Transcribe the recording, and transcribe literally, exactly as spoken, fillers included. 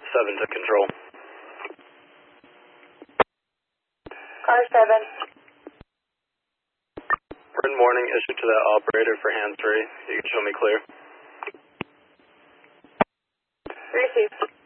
seven to control. Car seven. Written warning issued to the operator for hands free. You can show me clear. Received.